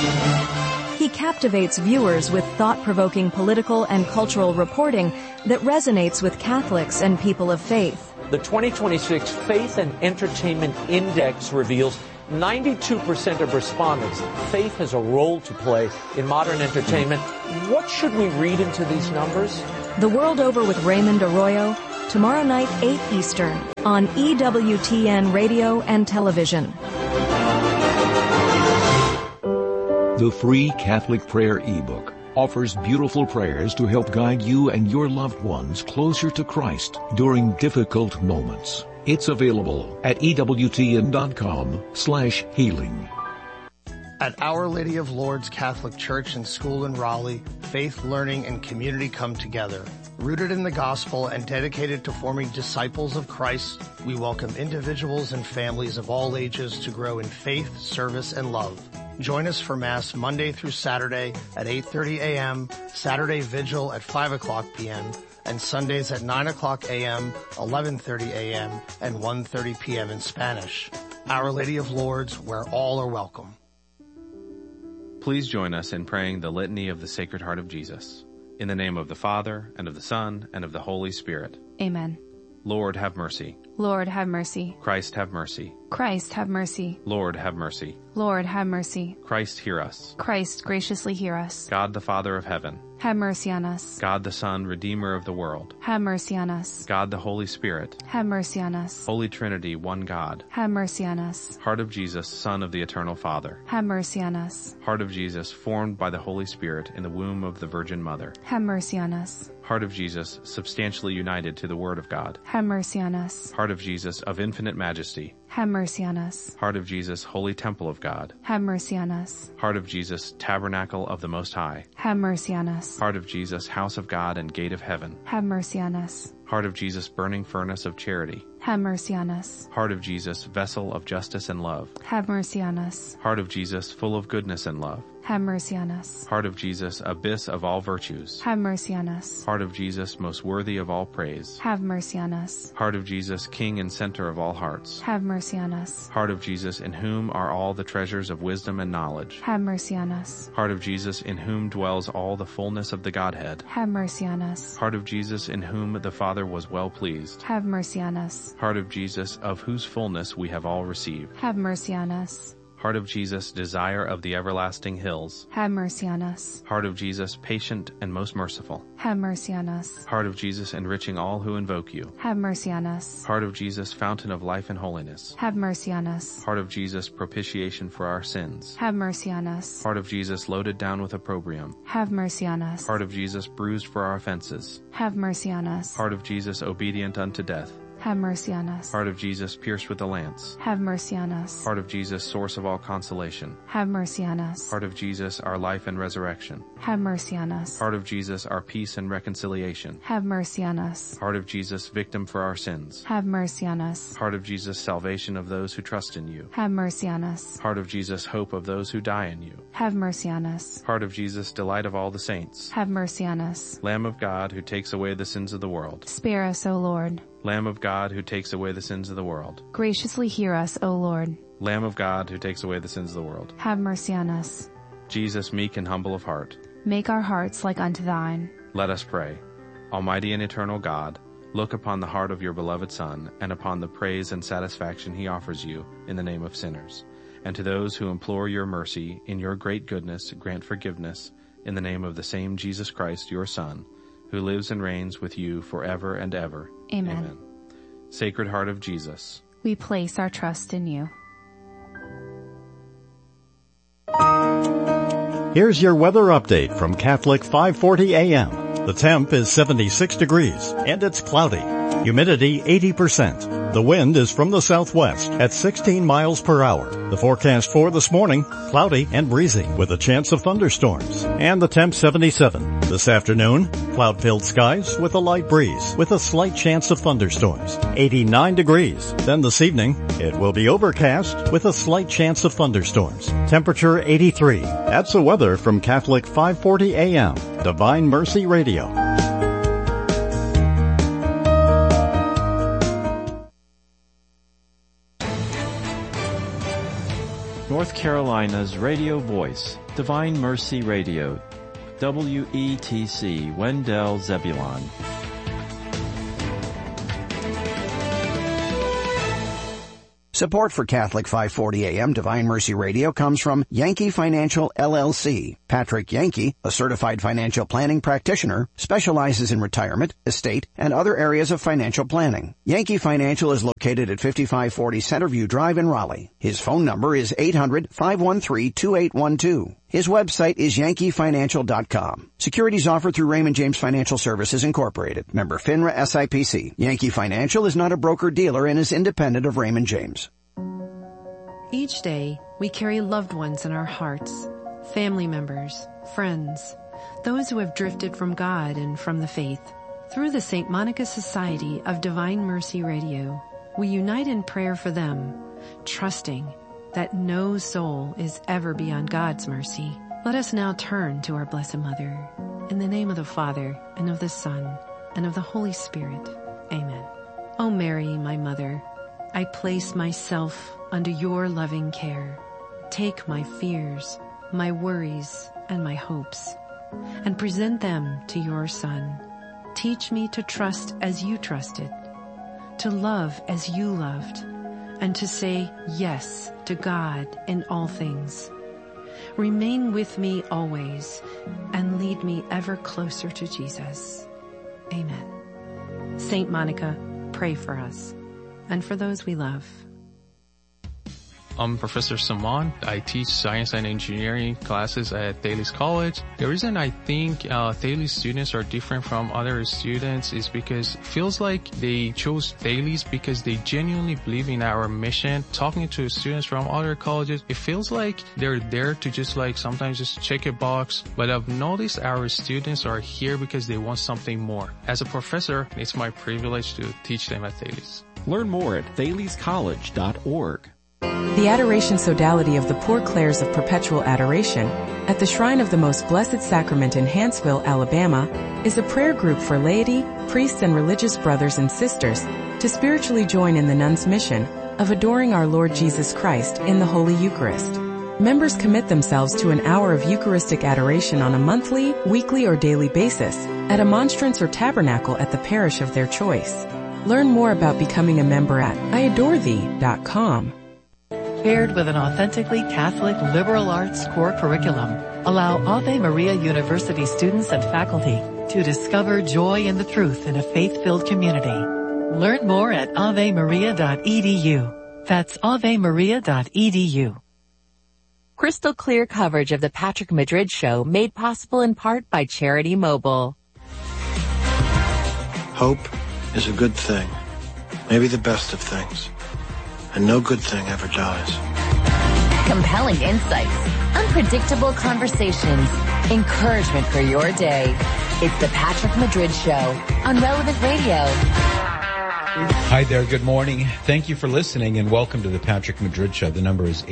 He captivates viewers with thought-provoking political and cultural reporting that resonates with Catholics and people of faith. The 2026 Faith and Entertainment Index reveals 92% of respondents think faith has a role to play in modern entertainment. What should we read into these numbers? The World Over with Raymond Arroyo, tomorrow night, 8 Eastern, on EWTN Radio and Television. The free Catholic Prayer ebook offers beautiful prayers to help guide you and your loved ones closer to Christ during difficult moments. It's available at EWTN.com/healing. At Our Lady of Lourdes Catholic Church and School in Raleigh, faith, learning, and community come together. Rooted in the gospel and dedicated to forming disciples of Christ, we welcome individuals and families of all ages to grow in faith, service, and love. Join us for Mass Monday through Saturday at 8:30 a.m., Saturday Vigil at 5 o'clock p.m., and Sundays at 9 o'clock a.m., 11:30 a.m., and 1:30 p.m. in Spanish. Our Lady of Lourdes, where all are welcome. Please join us in praying the Litany of the Sacred Heart of Jesus. In the name of the Father, and of the Son, and of the Holy Spirit. Amen. Lord, have mercy. Lord, have mercy. Christ, have mercy. Christ, have mercy. Lord, have mercy. Lord, have mercy. Christ, hear us. Christ, graciously hear us. God the Father of heaven. Have mercy on us. God the Son, Redeemer of the world. Have mercy on us. God the Holy Spirit. Have mercy on us. Holy Trinity, one God. Have mercy on us. Heart of Jesus, Son of the Eternal Father. Have mercy on us. Heart of Jesus, formed by the Holy Spirit in the womb of the Virgin Mother. Have mercy on us. Heart of Jesus, substantially united to the Word of God. Have mercy on us. Heart of Jesus, of infinite majesty. Have mercy on us. Heart of Jesus, holy temple of God. Have mercy on us. Heart of Jesus, tabernacle of the Most High. Have mercy on us. Heart of Jesus, house of God and gate of heaven. Have mercy on us. Heart of Jesus, burning furnace of charity. Have mercy on us. Heart of Jesus, vessel of justice and love. Have mercy on us. Heart of Jesus, full of goodness and love. Have mercy on us. Heart of Jesus, abyss of all virtues. Have mercy on us. Heart of Jesus, most worthy of all praise. Have mercy on us. Heart of Jesus, King and center of all hearts. Have mercy on us. Heart of Jesus, in whom are all the treasures of wisdom and knowledge. Have mercy on us. Heart of Jesus, in whom dwells all the fullness of the Godhead. Have mercy on us. Heart of Jesus, in whom the Father was well pleased. Have mercy on us. Heart of Jesus, of whose fullness we have all received. Have mercy on us. Heart of Jesus, desire of the everlasting hills. Have mercy on us. Heart of Jesus, patient and most merciful. Have mercy on us. Heart of Jesus, enriching all who invoke you. Have mercy on us. Heart of Jesus, fountain of life and holiness. Have mercy on us. Heart of Jesus, propitiation for our sins. Have mercy on us. Heart of Jesus, loaded down with opprobrium. Have mercy on us. Heart of Jesus, bruised for our offenses. Have mercy on us. Heart of Jesus, obedient unto death. Have mercy on us. Heart of Jesus, pierced with a lance. Have mercy on us. Heart of Jesus, source of all consolation. Have mercy on us. Heart of Jesus, our life and resurrection. Have mercy on us. Heart of Jesus, our peace and reconciliation. Have mercy on us. Heart of Jesus, victim for our sins. Have mercy on us. Heart of Jesus, salvation of those who trust in you. Have mercy on us. Heart of Jesus, hope of those who die in you. Have mercy on us. Heart of Jesus, delight of all the saints. Have mercy on us. Lamb of God, who takes away the sins of the world. Spare us, O Lord. Lamb of God, who takes away the sins of the world. Graciously hear us, O Lord. Lamb of God, who takes away the sins of the world. Have mercy on us. Jesus, meek and humble of heart. Make our hearts like unto thine. Let us pray. Almighty and eternal God, look upon the heart of your beloved Son, and upon the praise and satisfaction he offers you in the name of sinners. And to those who implore your mercy, in your great goodness, grant forgiveness, in the name of the same Jesus Christ, your Son, who lives and reigns with you forever and ever. Amen. Amen. Sacred Heart of Jesus, we place our trust in you. Here's your weather update from Catholic 540 AM. The temp is 76 degrees and it's cloudy. Humidity 80%. The wind is from the southwest at 16 miles per hour. The forecast for this morning, cloudy and breezy with a chance of thunderstorms. And the temp 77. This afternoon, cloud-filled skies with a light breeze with a slight chance of thunderstorms. 89 degrees. Then this evening, it will be overcast with a slight chance of thunderstorms. Temperature 83. That's the weather from Catholic 540 AM, Divine Mercy Radio. North Carolina's radio voice, Divine Mercy Radio, WETC, Wendell, Zebulon. Support for Catholic 540 AM Divine Mercy Radio comes from Yankee Financial, LLC. Patrick Yankee, a certified financial planning practitioner, specializes in retirement, estate, and other areas of financial planning. Yankee Financial is located at 5540 Centerview Drive in Raleigh. His phone number is 800-513-2812. His website is yankeefinancial.com. Securities offered through Raymond James Financial Services Incorporated. Member FINRA SIPC. Yankee Financial is not a broker-dealer and is independent of Raymond James. Each day, we carry loved ones in our hearts, family members, friends, those who have drifted from God and from the faith. Through the St. Monica Society of Divine Mercy Radio, we unite in prayer for them, trusting that no soul is ever beyond God's mercy. Let us now turn to our Blessed Mother. In the name of the Father, and of the Son, and of the Holy Spirit. Amen. O Mary, my Mother, I place myself under your loving care. Take my fears, my worries, and my hopes, and present them to your Son. Teach me to trust as you trusted, to love as you loved, and to say yes to God in all things. Remain with me always, and lead me ever closer to Jesus. Amen. Saint Monica, pray for us, and for those we love. I'm Professor Saman. I teach science and engineering classes at Thales College. The reason I think Thales students are different from other students is because it feels like they chose Thales because they genuinely believe in our mission. Talking to students from other colleges, it feels like they're there to just sometimes just check a box. But I've noticed our students are here because they want something more. As a professor, it's my privilege to teach them at Thales. Learn more at thalescollege.org. The Adoration Sodality of the Poor Clares of Perpetual Adoration at the Shrine of the Most Blessed Sacrament in Hanceville, Alabama, is a prayer group for laity, priests, and religious brothers and sisters to spiritually join in the nuns' mission of adoring our Lord Jesus Christ in the Holy Eucharist. Members commit themselves to an hour of Eucharistic adoration on a monthly, weekly, or daily basis at a monstrance or tabernacle at the parish of their choice. Learn more about becoming a member at iadorethee.com. Paired with an authentically Catholic liberal arts core curriculum, allow Ave Maria University students and faculty to discover joy in the truth in a faith-filled community. Learn more at avemaria.edu. That's avemaria.edu. Crystal clear coverage of the Patrick Madrid Show made possible in part by Charity Mobile. Hope is a good thing, maybe the best of things. And no good thing ever dies. Compelling insights, unpredictable conversations, encouragement for your day. It's the Patrick Madrid Show on Relevant Radio. Hi there, good morning. Thank you for listening and welcome to the Patrick Madrid Show. The number is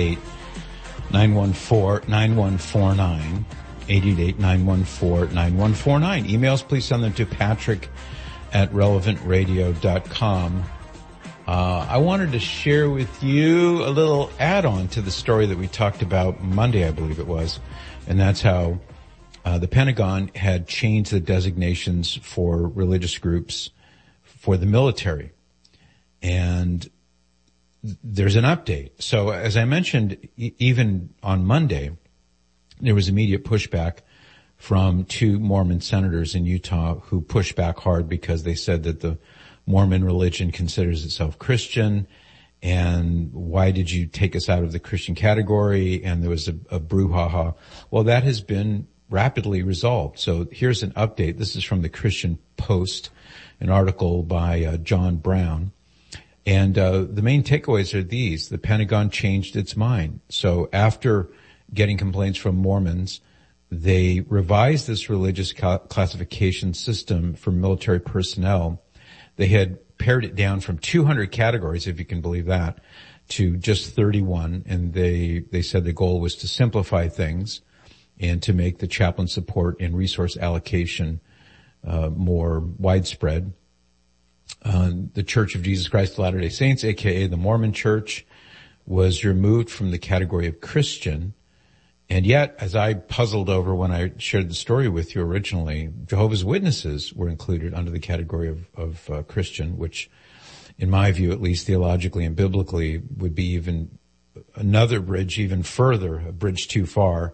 888-914-9149. 888-914-9149. Emails, please send them to patrick@relevantradio.com. I wanted to share with you a little add-on to the story that we talked about Monday, I believe it was, and that's how the Pentagon had changed the designations for religious groups for the military. And there's an update. So as I mentioned, even on Monday, there was immediate pushback from two Mormon senators in Utah who pushed back hard because they said that the Mormon religion considers itself Christian, and why did you take us out of the Christian category? And there was a brouhaha. Well, that has been rapidly resolved. So here's an update. This is from the Christian Post, an article by John Brown. And the main takeaways are these. The Pentagon changed its mind. So after getting complaints from Mormons, they revised this religious classification system for military personnel. They had pared it down from 200 categories, if you can believe that, to just 31. And they said the goal was to simplify things and to make the chaplain support and resource allocation more widespread. The Church of Jesus Christ of Latter-day Saints, aka the Mormon Church, was removed from the category of Christian. And yet, as I puzzled over when I shared the story with you originally, Jehovah's Witnesses were included under the category of Christian, which, in my view, at least theologically and biblically, would be even another bridge, even further, a bridge too far.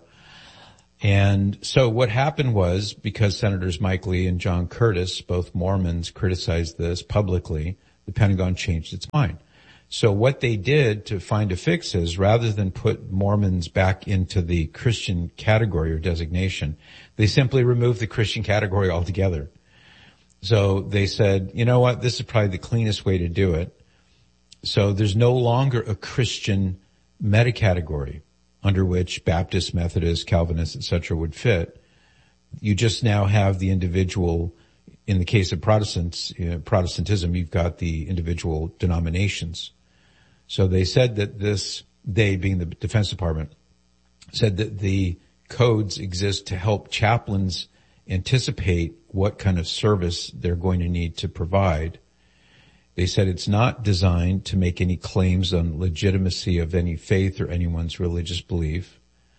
And so what happened was, because Senators Mike Lee and John Curtis, both Mormons, criticized this publicly, the Pentagon changed its mind. So what they did to find a fix is, rather than put Mormons back into the Christian category or designation, they simply removed the Christian category altogether. So they said, you know what, this is probably the cleanest way to do it. So there's no longer a Christian meta-category under which Baptists, Methodists, Calvinists, etc. would fit. You just now have the individual. In the case of Protestantism, you've got the individual denominations. So they said that they being the Defense Department, said that the codes exist to help chaplains anticipate what kind of service they're going to need to provide. They said it's not designed to make any claims on legitimacy of any faith or anyone's religious belief.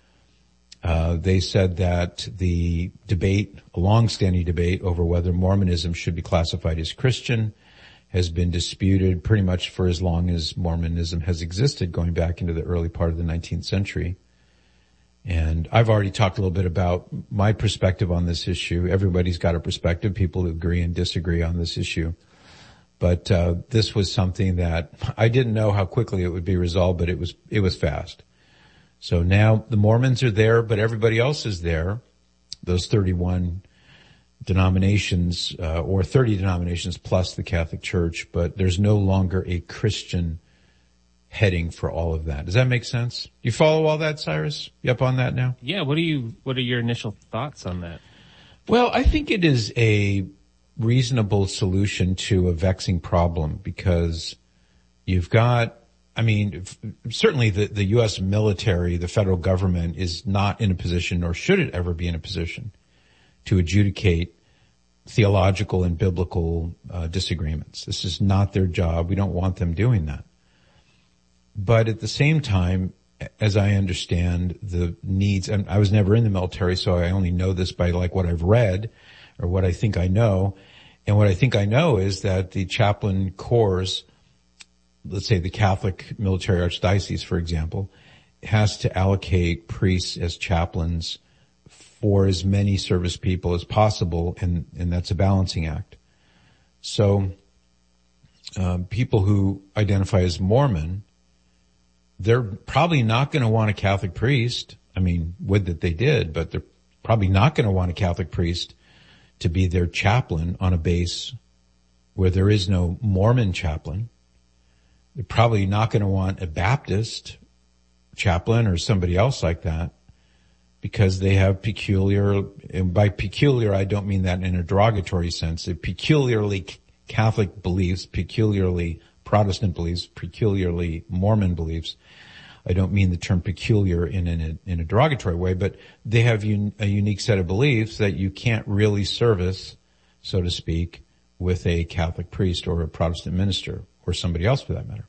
They said that the debate, a long-standing debate over whether Mormonism should be classified as Christian, has been disputed pretty much for as long as Mormonism has existed, going back into the early part of the 19th century. And I've already talked a little bit about my perspective on this issue. Everybody's got a perspective. People agree and disagree on this issue. But this was something that I didn't know how quickly it would be resolved, but it was fast. So now the Mormons are there, but everybody else is there. Those 31 denominations, or 30 denominations plus the Catholic Church, but there's no longer a Christian heading for all of that. Does that make sense? You follow all that, Cyrus? You up on that now? Yeah. What are your initial thoughts on that? Well, I think it is a reasonable solution to a vexing problem, because you've got, certainly the U.S. military, the federal government is not in a position, nor should it ever be in a position, to adjudicate theological and biblical disagreements. This is not their job. We don't want them doing that. But at the same time, as I understand the needs, and I was never in the military, so I only know this by like what I've read or what I think I know. And what I think I know is that the chaplain corps, let's say the Catholic military archdiocese, for example, has to allocate priests as chaplains for as many service people as possible, and that's a balancing act. So people who identify as Mormon, they're probably not going to want a Catholic priest. Would that they did, but they're probably not going to want a Catholic priest to be their chaplain on a base where there is no Mormon chaplain. They're probably not going to want a Baptist chaplain or somebody else like that, because they have peculiar, and by peculiar I don't mean that in a derogatory sense, they're peculiarly Catholic beliefs, peculiarly Protestant beliefs, peculiarly Mormon beliefs. I don't mean the term peculiar in a derogatory way, but they have a unique set of beliefs that you can't really service, so to speak, with a Catholic priest or a Protestant minister or somebody else for that matter.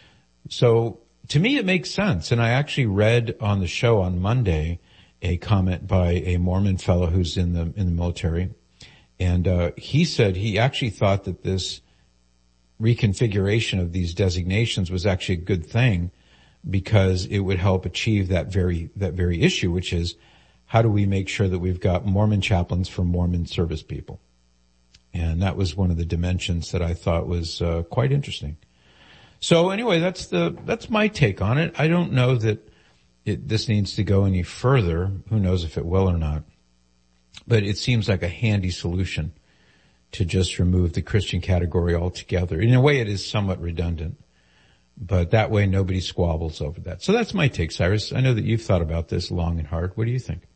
So to me it makes sense. And I actually read on the show on Monday a comment by a Mormon fellow who's in the military. And he said he actually thought that this reconfiguration of these designations was actually a good thing, because it would help achieve that very issue, which is, how do we make sure that we've got Mormon chaplains for Mormon service people? And that was one of the dimensions that I thought was quite interesting. So anyway, that's my take on it. I don't know that this needs to go any further. Who knows if it will or not. But it seems like a handy solution to just remove the Christian category altogether. In a way, it is somewhat redundant, but that way nobody squabbles over that. So that's my take, Cyrus. I know that you've thought about this long and hard. What do you think?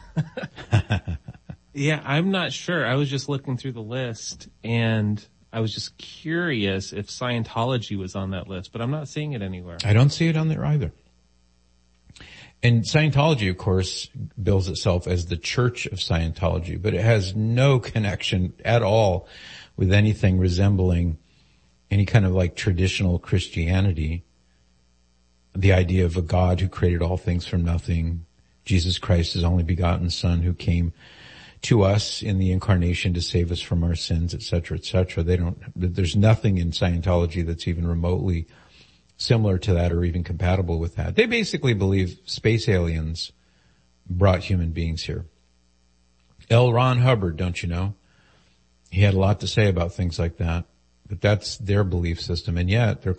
Yeah, I'm not sure. I was just looking through the list, and I was just curious if Scientology was on that list, but I'm not seeing it anywhere. I don't see it on there either. And Scientology, of course, bills itself as the Church of Scientology, but it has no connection at all with anything resembling any kind of like traditional Christianity. the idea of a God who created all things from nothing, Jesus Christ, his only begotten Son, who came to us in the incarnation to save us from our sins, etc., etc. There's nothing in Scientology that's even remotely similar to that or even compatible with that. They basically believe space aliens brought human beings here. L. Ron Hubbard, don't you know? He had a lot to say about things like that, but that's their belief system, and yet they're